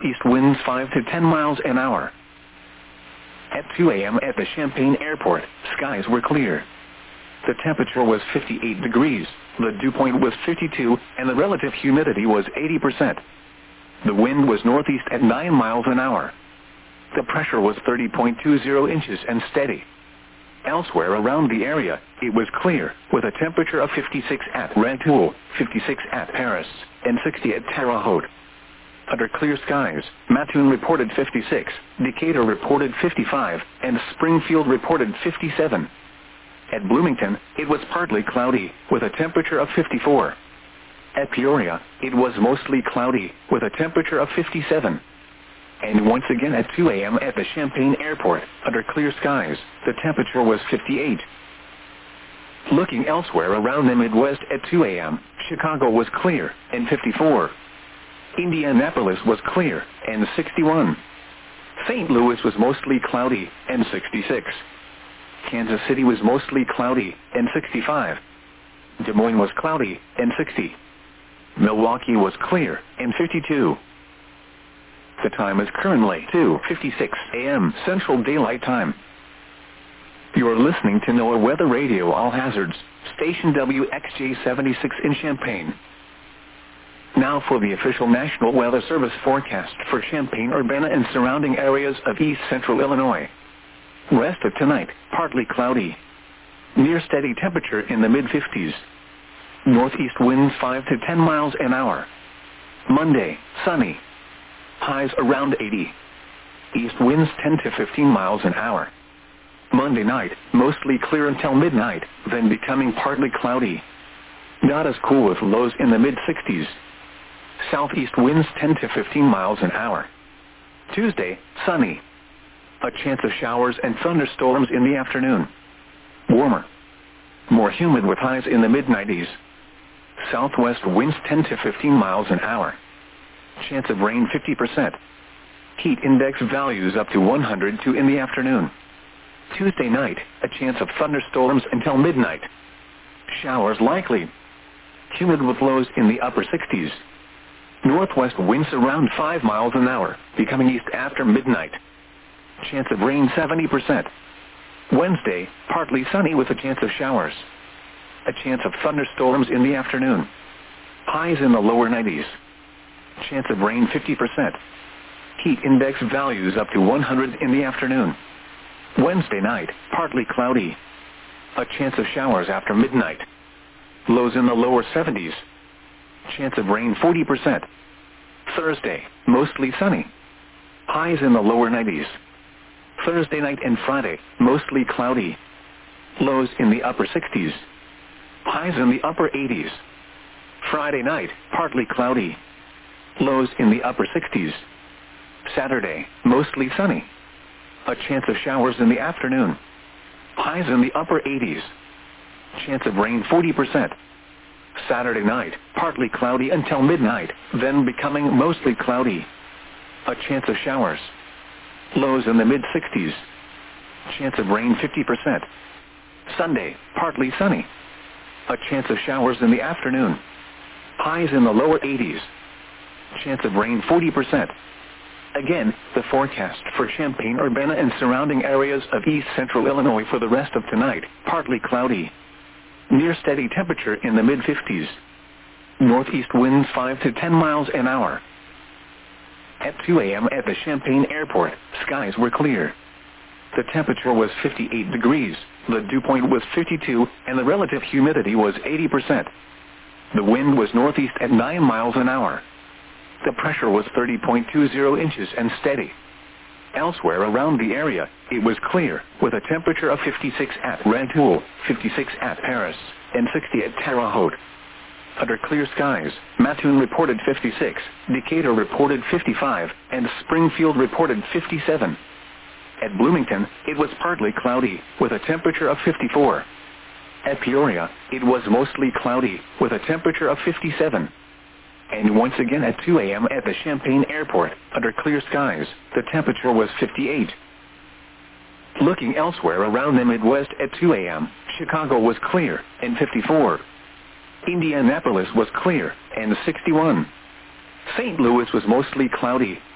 East winds 5 to 10 miles an hour. At 2 a.m. at the Champaign Airport, skies were clear. The temperature was 58 degrees, the dew point was 52, and the relative humidity was 80%. The wind was northeast at 9 miles an hour. The pressure was 30.20 inches and steady. Elsewhere around the area, it was clear, with a temperature of 56 at Rantoul, 56 at Paris, and 60 at Terre Haute. Under clear skies, Mattoon reported 56, Decatur reported 55, and Springfield reported 57. At Bloomington, it was partly cloudy, with a temperature of 54. At Peoria, it was mostly cloudy, with a temperature of 57. And once again at 2 a.m. at the Champaign Airport, under clear skies, the temperature was 58. Looking elsewhere around the Midwest at 2 a.m., Chicago was clear, and 54. Indianapolis was clear, and 61. St. Louis was mostly cloudy, and 66. Kansas City was mostly cloudy, and 65. Des Moines was cloudy, and 60. Milwaukee was clear, and 52. The time is currently 2:56 a.m. Central Daylight Time. You are listening to NOAA Weather Radio All Hazards, station WXJ-76 in Champaign. Now for the official National Weather Service forecast for Champaign-Urbana and surrounding areas of east central Illinois. Rest of tonight, partly cloudy. Near steady temperature in the mid-50s. Northeast winds 5 to 10 miles an hour. Monday, sunny. Highs around 80. East winds 10 to 15 miles an hour. Monday night, mostly clear until midnight, then becoming partly cloudy. Not as cool with lows in the mid-60s. Southeast winds 10 to 15 miles an hour. Tuesday, sunny. A chance of showers and thunderstorms in the afternoon. Warmer. More humid with highs in the mid-90s. Southwest winds 10 to 15 miles an hour. Chance of rain 50%. Heat index values up to 102 in the afternoon. Tuesday night, a chance of thunderstorms until midnight. Showers likely. Humid with lows in the upper 60s. Northwest winds around 5 miles an hour, becoming east after midnight. Chance of rain 70%. Wednesday, partly sunny with a chance of showers. A chance of thunderstorms in the afternoon. Highs in the lower 90s. Chance of rain 50%. Heat index values up to 100 in the afternoon. Wednesday night, partly cloudy. A chance of showers after midnight. Lows in the lower 70s. Chance of rain 40%. Thursday, mostly sunny. Highs in the lower 90s. Thursday night and Friday, mostly cloudy. Lows in the upper 60s. Highs in the upper 80s. Friday night, partly cloudy. Lows in the upper 60s. Saturday, mostly sunny. A chance of showers in the afternoon. Highs in the upper 80s. Chance of rain 40%. Saturday night, partly cloudy until midnight, then becoming mostly cloudy. A chance of showers. Lows in the mid-60s. Chance of rain 50%. Sunday, partly sunny. A chance of showers in the afternoon. Highs in the lower 80s. Chance of rain 40%. Again, the forecast for Champaign-Urbana and surrounding areas of east central Illinois for the rest of tonight, partly cloudy. Near steady temperature in the mid-50s. Northeast winds 5 to 10 miles an hour. At 2 a.m. at the Champaign Airport, skies were clear. The temperature was 58 degrees, the dew point was 52, and the relative humidity was 80%. The wind was northeast at 9 miles an hour. The pressure was 30.20 inches and steady. Elsewhere around the area, it was clear, with a temperature of 56 at Rantoul, 56 at Paris, and 60 at Terre Haute. Under clear skies, Mattoon reported 56, Decatur reported 55, and Springfield reported 57. At Bloomington, it was partly cloudy, with a temperature of 54. At Peoria, it was mostly cloudy, with a temperature of 57. And once again at 2 a.m. at the Champaign Airport, under clear skies, the temperature was 58. Looking elsewhere around the Midwest at 2 a.m., Chicago was clear, and 54. Indianapolis was clear, and 61. St. Louis was mostly cloudy,